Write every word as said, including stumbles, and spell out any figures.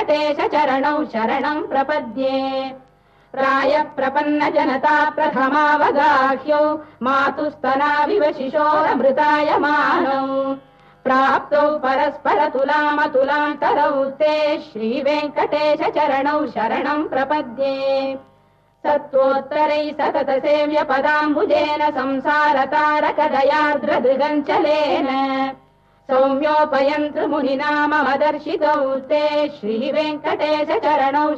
श्रीवेङ्कटेश चरणौ शरणं प्रपद्ये राय प्रपन्न जनता प्रथमावगाह्यौ मातुस्तनाविव शिशोरमृतायमानौ प्राप्तौ परस्पर तुलामतुलान्तरौ ते श्रीवेङ्कटेश चरणौ शरणं प्रपद्ये सत्त्वोत्तरै सतत सेव्य पदाम्बुजेन संसारतारकदयार्द्रदृगञ्चलेन सौम्योपयन्तृमुनिना मम दर्शितौ ते श्रीवेङ्कटेश चरणौ